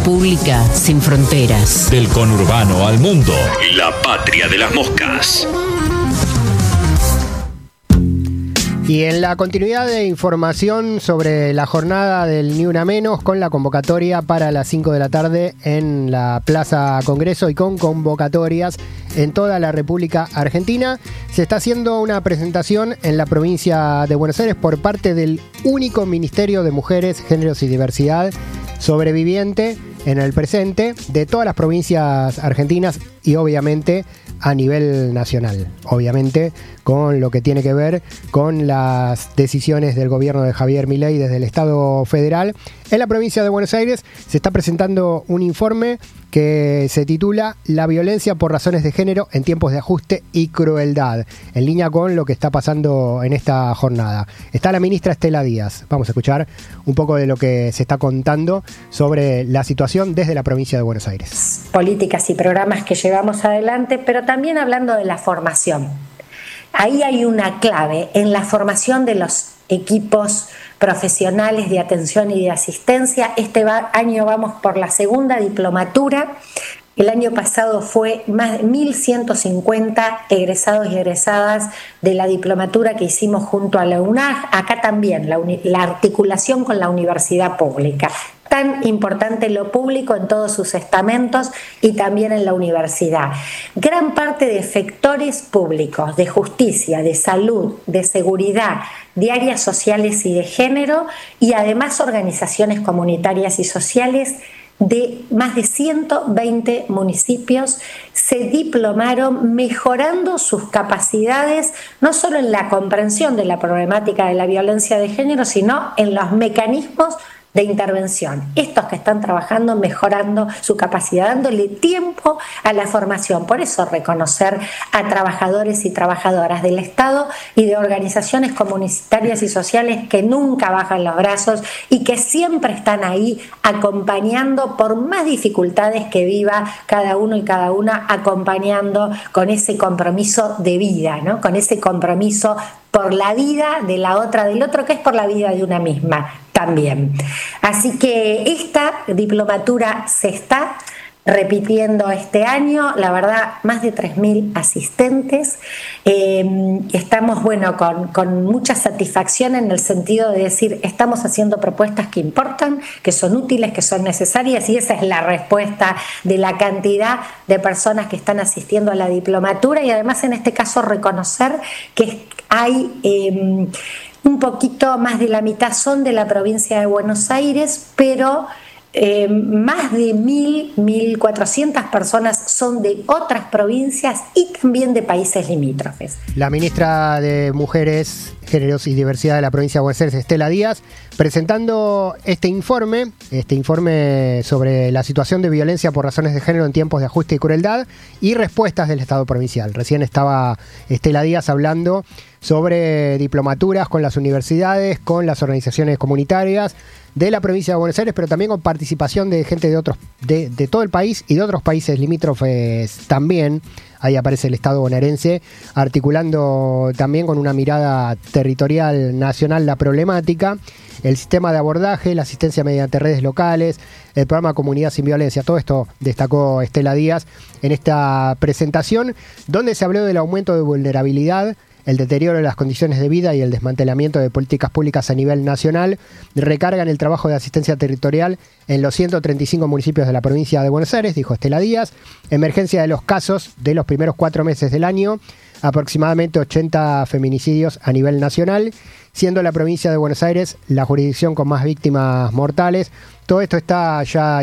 pública sin fronteras. Del conurbano al mundo. La patria de las moscas. Y en la continuidad de información sobre la jornada del Ni Una Menos, con la convocatoria para las 5 de la tarde en la Plaza Congreso y con convocatorias en toda la República Argentina, se está haciendo una presentación en la provincia de Buenos Aires por parte del único Ministerio de Mujeres, Géneros y Diversidad sobreviviente en el presente de todas las provincias argentinas y obviamente a nivel nacional, obviamente con lo que tiene que ver con las decisiones del gobierno de Javier Milei desde el Estado federal. En la provincia de Buenos Aires se está presentando un informe que se titula La violencia por razones de género en tiempos de ajuste y crueldad, en línea con lo que está pasando en esta jornada. Está la ministra Estela Díaz. Vamos a escuchar un poco de lo que se está contando sobre la situación desde la provincia de Buenos Aires. Políticas y programas que llevamos adelante, pero también hablando de la formación. Ahí hay una clave en la formación de los equipos profesionales de atención y de asistencia. Este año vamos por la segunda diplomatura. El año pasado fue más de 1.150 egresados y egresadas de la diplomatura que hicimos junto a la UNAG. Acá también la articulación con la universidad pública. Tan importante lo público en todos sus estamentos y también en la universidad. Gran parte de sectores públicos, de justicia, de salud, de seguridad, de áreas sociales y de género, y además organizaciones comunitarias y sociales de más de 120 municipios se diplomaron mejorando sus capacidades, no solo en la comprensión de la problemática de la violencia de género, sino en los mecanismos de intervención. Estos que están trabajando, mejorando su capacidad, dándole tiempo a la formación. Por eso reconocer a trabajadores y trabajadoras del Estado y de organizaciones comunitarias y sociales que nunca bajan los brazos y que siempre están ahí acompañando por más dificultades que viva cada uno y cada una, acompañando con ese compromiso de vida, ¿no? Con ese compromiso por la vida de la otra, del otro, que es por la vida de una misma también. Así que esta diplomatura se está repitiendo este año, la verdad, más de 3.000 asistentes. Estamos, con mucha satisfacción en el sentido de decir, estamos haciendo propuestas que importan, que son útiles, que son necesarias, y esa es la respuesta de la cantidad de personas que están asistiendo a la diplomatura, y además en este caso reconocer que hay un poquito más de la mitad son de la provincia de Buenos Aires, pero más de 1.400 personas son de otras provincias y también de países limítrofes. La ministra de Mujeres, Géneros y Diversidad de la provincia de Buenos Aires, Estela Díaz, presentando este informe sobre la situación de violencia por razones de género en tiempos de ajuste y crueldad y respuestas del Estado provincial. Recién estaba Estela Díaz hablando sobre diplomaturas con las universidades, con las organizaciones comunitarias de la provincia de Buenos Aires, pero también con participación de gente de todo el país y de otros países limítrofes también. Ahí aparece el Estado bonaerense, articulando también con una mirada territorial nacional la problemática, el sistema de abordaje, la asistencia mediante redes locales, el programa Comunidad Sin Violencia. Todo esto destacó Estela Díaz en esta presentación, donde se habló del aumento de vulnerabilidad, el deterioro de las condiciones de vida y el desmantelamiento de políticas públicas a nivel nacional. Recargan el trabajo de asistencia territorial en los 135 municipios de la provincia de Buenos Aires, dijo Estela Díaz. Emergencia de los casos de los primeros 4 meses del año, aproximadamente 80 feminicidios a nivel nacional, siendo la provincia de Buenos Aires la jurisdicción con más víctimas mortales. Todo esto está ya